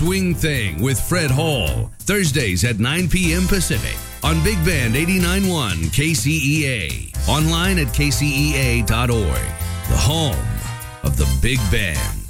Swing Thing with Fred Hall. Thursdays at 9 p.m. Pacific on Big Band 89.1 KCEA. Online at kcea.org. The home of the Big Band.